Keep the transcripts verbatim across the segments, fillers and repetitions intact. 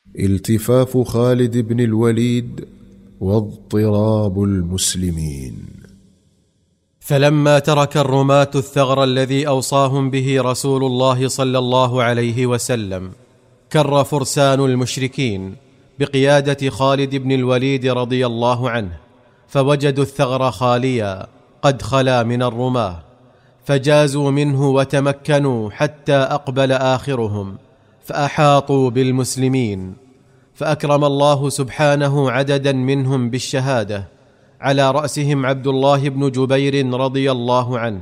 التفاف خالد بن الوليد واضطراب المسلمين. فلما ترك الرماة الثغر الذي أوصاهم به رسول الله صلى الله عليه وسلم، كر فرسان المشركين بقيادة خالد بن الوليد رضي الله عنه، فوجدوا الثغر خاليا قد خلا من الرماة، فجازوا منه وتمكنوا حتى أقبل آخرهم فأحاطوا بالمسلمين، فأكرم الله سبحانه عددا منهم بالشهادة، على رأسهم عبد الله بن جبير رضي الله عنه.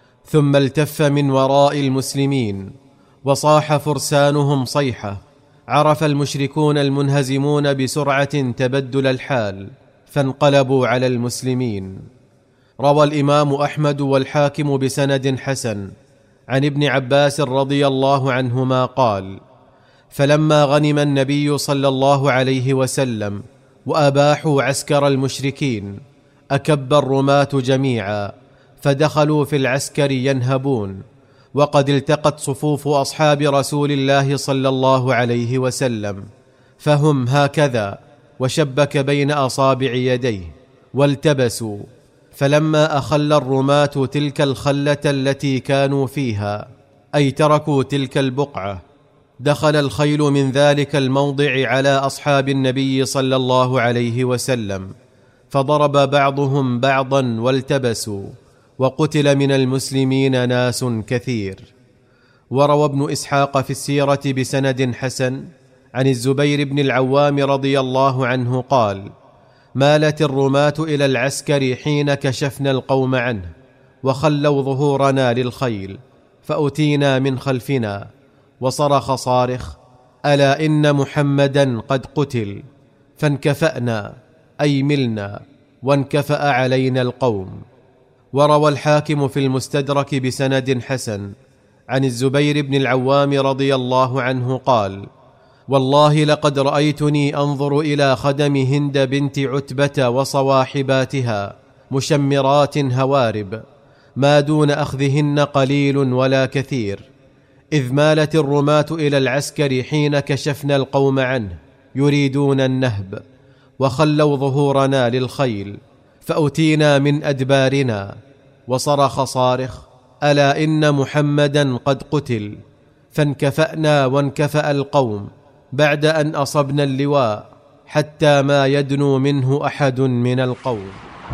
ثم التف من وراء المسلمين وصاح فرسانهم صيحة، عرف المشركون المنهزمون بسرعة تبدل الحال، فانقلبوا على المسلمين. روى الإمام أحمد والحاكم بسند حسن عن ابن عباس رضي الله عنهما قال: فلما غنم النبي صلى الله عليه وسلم وأباحوا عسكر المشركين، أكب الرماة جميعا فدخلوا في العسكر ينهبون، وقد التقت صفوف أصحاب رسول الله صلى الله عليه وسلم، فهم هكذا، وشبك بين أصابع يديه والتبسوا. فلما أخل الرماة تلك الخلة التي كانوا فيها، أي تركوا تلك البقعة، دخل الخيل من ذلك الموضع على أصحاب النبي صلى الله عليه وسلم، فضرب بعضهم بعضا والتبسوا، وقتل من المسلمين ناس كثير. وروى ابن إسحاق في السيرة بسند حسن عن الزبير بن العوام رضي الله عنه قال: مالت الرماة إلى العسكر حين كشفنا القوم عنه، وخلوا ظهورنا للخيل، فأتينا من خلفنا، وصرخ صارخ: ألا إن محمدا قد قتل، فانكفأنا أي ملنا، وانكفأ علينا القوم. وروى الحاكم في المستدرك بسند حسن عن الزبير بن العوام رضي الله عنه قال: والله لقد رأيتني أنظر إلى خدم هند بنت عتبة وصواحباتها مشمرات هوارب، ما دون أخذهن قليل ولا كثير، إذ مالت الرماة إلى العسكر حين كشفنا القوم عنه يريدون النهب، وخلوا ظهورنا للخيل، فأتينا من أدبارنا. وصرخ صارخ: ألا إن محمدا قد قتل، فانكفأنا وانكفأ القوم بعد أن أصبنا اللواء، حتى ما يدنو منه أحد من القوم.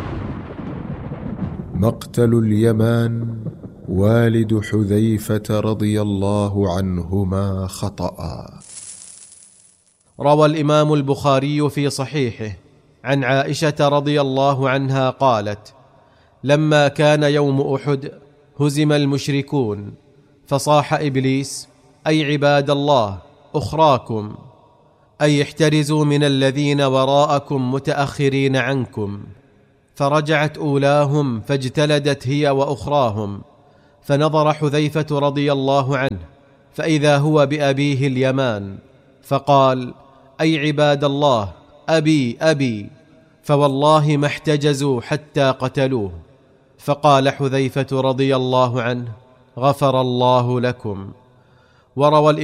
مقتل اليمان والد حذيفة رضي الله عنهما خطأ. روى الإمام البخاري في صحيحه عن عائشة رضي الله عنها قالت: لما كان يوم أحد هزم المشركون، فصاح إبليس: أي عباد الله أخراكم، أي احترزوا من الذين وراءكم متأخرين عنكم. فرجعت أولاهم فاجتلدت هي وأخراهم، فنظر حذيفة رضي الله عنه فإذا هو بأبيه اليمان، فقال: أي عباد الله أبي أبي، فوالله ما احتجزوا حتى قتلوه. فقال حذيفة رضي الله عنه: غفر الله لكم. وروى